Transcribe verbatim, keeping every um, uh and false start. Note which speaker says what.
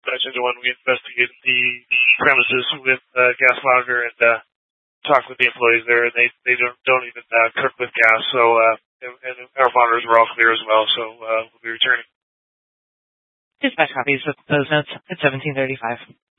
Speaker 1: mentioned when we investigated the premises with uh, gas monitor and uh, talked with the employees there, and they they don't don't even uh, cook with gas. So uh, and, and our monitors were all clear as well. So uh, we'll be returning.
Speaker 2: Dispatch copies of those notes at seventeen thirty-five.